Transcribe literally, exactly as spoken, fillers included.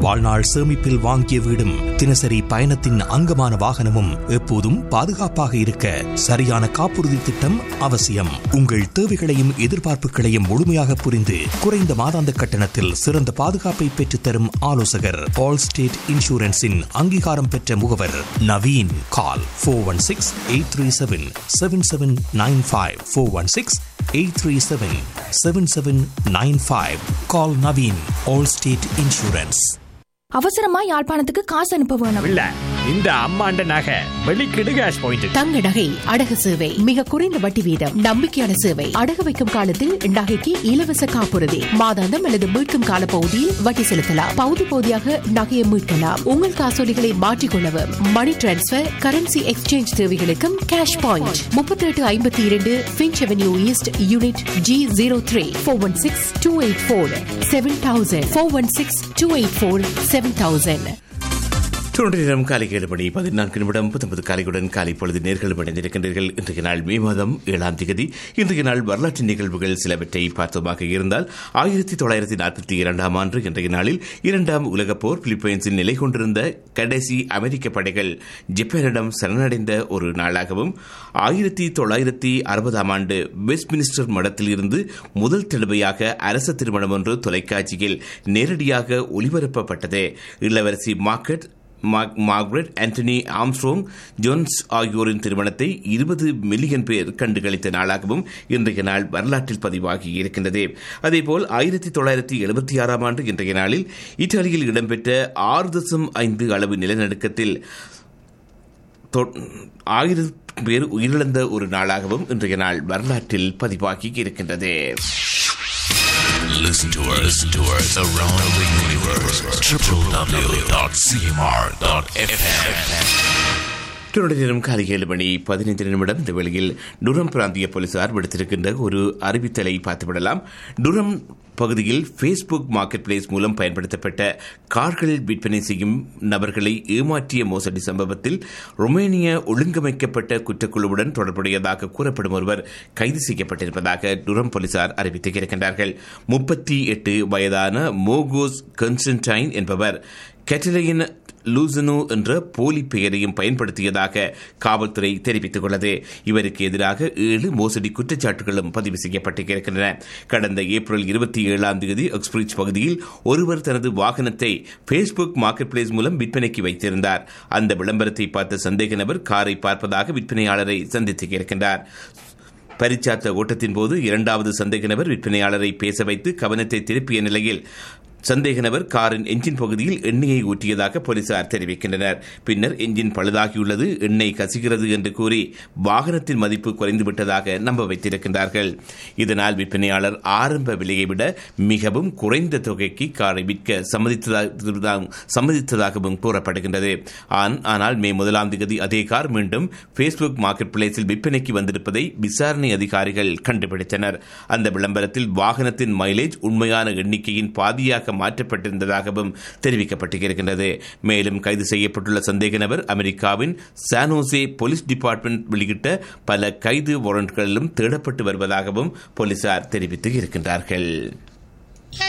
வாழ்நாள் சேமிப்பில் வாங்கிய வீடும் தினசரி பயணத்தின் அங்கமான வாகனமும் எப்போதும் பாதுகாப்பாக இருக்க சரியான காப்புறுதி திட்டம் அவசியம். உங்கள் தேவைகளையும் எதிர்பார்ப்புகளையும் முழுமையாக புரிந்து குறைந்த மாதாந்த கட்டணத்தில் சிறந்த பாதுகாப்பை பெற்றுத்தரும் ஆலோசகர் ஆல் ஸ்டேட் இன்சூரன்ஸின் அங்கீகாரம் பெற்ற முகவர் Naveen. Call four one six eight three seven seven seven nine five four one six eight three seven seven seven nine five. கால் நவீன், ஆல் ஸ்டேட் இன்சூரன்ஸ். அவசரமா யாழ்ப்பாணத்துக்கு காசு அனுப்ப வேணும். இல்ல, இந்த அம்மாண்ட நகை வெளிக்கிடு கேஷ் பாயிண்ட். தங்க நகை அடகு சேவை மிக குறைந்த வட்டி வீதம், நம்பிக்கையான சேவை. அடகு வைக்கும் காலத்தில் நகைக்கு இலவச காப்புறுதி, மாதாந்தம் அல்லது மீட்கும் கால பகுதியில் வட்டி செலுத்தலாம். பகுதி பகுதியாக நகையை மீட்கலாம். உங்கள் காசோலிகளை மாற்றிக்கொள்ளவும், மணி டிரான்ஸ்பர், கரன்சி எக்ஸ்சேஞ்ச் தேவைகளுக்கும் கேஷ் பாயிண்ட். முப்பத்தி எட்டு ஐம்பத்தி இரண்டு pinch avenue east unit G zero three four one six two eight four seven thousand four one six two eight four seven thousand. நேரம் காலை ஏழு மணி பதினான்கு நிமிடம் பத்தொன்பது காலையுடன் காலை பொழுது நேர்கள் இணைந்திருக்கின்றீர்கள். இன்றைய நாள் மே மாதம் ஏழாம் தேதி. இன்றைய நாள் வரலாற்று நிகழ்வுகள் சிலவற்றை பார்த்தோமாக இருந்தால், ஆயிரத்தி தொள்ளாயிரத்தி நாற்பத்தி இரண்டாம் ஆண்டு இன்றைய நாளில் இரண்டாம் உலகப் போர் பிலிப்பைன்ஸில் நிலை கொண்டிருந்த கடைசி அமெரிக்க படைகள் ஜப்பானிடம் சரணடைந்த ஒரு நாளாகவும், ஆயிரத்தி தொள்ளாயிரத்தி அறுபதாம் ஆண்டு வெஸ்ட்மினிஸ்டர் மடத்தில் இருந்து முதல் தடவையாக அரச திருமணம் ஒன்று தொலைக்காட்சியில் நேரடியாக ஒளிபரப்பப்பட்டது. இளவரசி Margaret Margaret Antony Armstrong Jones ஆகியோரின் திருமணத்தை இருபது மில்லியன் பேர் கண்டுகளித்த நாளாகவும் இன்றைய நாள் வரலாற்றில் பதிவாகி இருக்கின்றது. அதேபோல் ஆயிரத்தி தொள்ளாயிரத்தி எழுபத்தி ஆறாம் ஆண்டு இன்றைய நாளில் இத்தாலியில் இடம்பெற்ற ஆறு தசம் ஐந்து அளவு நிலநடுக்கத்தில் ஆயிரம் பேர் உயிரிழந்த ஒரு நாளாகவும் இன்றைய நாள் வரலாற்றில் பதிவாகி இருக்கின்றது. Listen to us, listen to us around the universe. w w w dot c m r dot f m. நேரம் காலை ஏழு மணி பதினைந்து நிமிடம். இந்த வேளையில் டுரம் பிராந்திய போலீசார் விடுத்திருக்கின்ற ஒரு அறிவித்தலை பார்த்துவிடலாம். டுரம் பகுதியில் ஃபேஸ்புக் மார்க்கெட் பிளேஸ் மூலம் பயன்படுத்தப்பட்ட கார்கள் விற்பனை செய்யும் நபர்களை ஏமாற்றிய மோசடி சம்பவத்தில் ருமேனிய ஒழுங்கமைக்கப்பட்ட குற்றக்குழுவுடன் தொடர்புடையதாக கூறப்படும் ஒருவர் கைது செய்யப்பட்டிருப்பதாக டுரம் போலீசார் அறிவித்திருக்கின்றார்கள். முப்பத்தி எட்டு வயதான மோகோஸ் கன்ஸ்டன்டைன் என்பவர் கேட்டலையின் லூசனோ என்ற போலி பெயரையும் பயன்படுத்தியதாக காவல்துறை தெரிவித்துள்ளது. இவருக்கு எதிராக ஏழு மோசடி குற்றச்சாட்டுகளும் பதிவு செய்யப்பட்டிருக்கின்றன. கடந்த ஏப்ரல் இருபத்தி ஏழாம் தேதி எக்ஸ்பிரிட்ஜ் பகுதியில் ஒருவர் தனது வாகனத்தை ஃபேஸ்புக் மார்க்கெட் பிளேஸ் மூலம் விற்பனைக்கு வைத்திருந்தார். அந்த விளம்பரத்தை பார்த்த சந்தேக நபர் காரை பார்ப்பதாக விற்பனையாளரை சந்தித்திருக்கின்றார். பரிச்சார்த்த ஓட்டத்தின் போது இரண்டாவது சந்தேக நபர் விற்பனையாளரை பேச வைத்து கவனத்தை திருப்பிய நிலையில் சந்தேக நபர் காரின் என்ஜின் பகுதியில் எண்ணெயை ஊற்றியதாக போலீசார் தெரிவிக்கின்றனர். பின்னர் என்ஜின் பழுதாகியுள்ளது, எண்ணெய் கசிகிறது என்று கூறி வாகனத்தின் மதிப்பு குறைந்துவிட்டதாக நம்ப வைத்திருக்கின்றார்கள். இதனால் விற்பனையாளர் ஆரம்ப விலையை விட மிகவும் குறைந்த தொகைக்கு காரை விற்க சம்மதித்ததாகவும் கூறப்படுகின்றது. ஆனால் மே முதலாம் தேதி அதே கார் மீண்டும் ஃபேஸ்புக் மார்க்கெட் பிளேஸில் விற்பனைக்கு வந்திருப்பதை விசாரணை அதிகாரிகள் கண்டுபிடித்தனர். அந்த விளம்பரத்தில் வாகனத்தின் மைலேஜ் உண்மையான எண்ணிக்கையின் பாதியாக மாற்றப்பட்டிருந்ததாகவும் தெரிவிக்கப்பட்டிருக்கின்றது. மேலும் கைது செய்யப்பட்டுள்ள சந்தேக நபர் அமெரிக்காவின் சானோசே போலீஸ் டிபார்ட்மெண்ட் வெளியிட்ட பல கைது வாரண்ட்களிலும் தேடப்பட்டு வருவதாகவும் போலீசார் தெரிவித்து இருக்கின்றார்கள்.